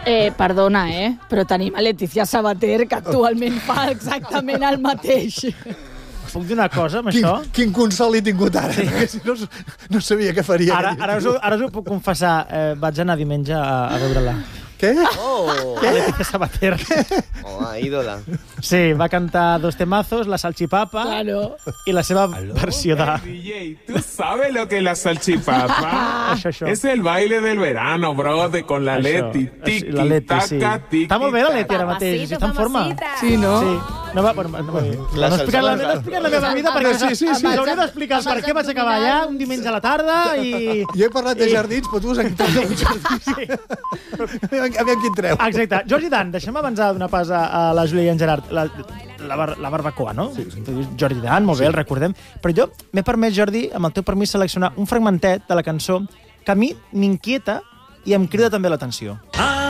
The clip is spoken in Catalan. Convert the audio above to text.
Perdona, però tenim a Letícia Sabater, que actualment fa exactament el mateix. Puc dir una cosa amb això? Quin consol he tingut ara, perquè si no sabia què faria. Ara us ho puc confessar. Vaig anar diumenge a veure-la. Què? Què? Letícia Sabater. Home, ídola. Sí, va cantar 2 temazos, La Salchipapa, Claro. I la seva versió de... DJ, ¿tú sabes lo que es la salchipapa? Això. Es el baile del verano, bro, con la Leti. Tiki, La Leti, taca, sí. tiki, Està molt bé la Leti ara mateix, està en forma. Sí, no? Sí. No he explicat la meva vida perquè Sí. hauria d'explicar per què vaig acabar allà un diumenge a la tarda i... Jo he parlat de jardins, però tu has encantat de jardins. Aviam qui en treu. Exacte. Jordi Dan, deixem avançar d'una pas a la Júlia i en Gerard. La barbacoa, no? Sí. Jordi Dan, molt bé, el recordem. Però jo m'he permès, Jordi, amb el teu permís, seleccionar un fragmentet de la cançó que a mi m'inquieta i em crida també l'atenció.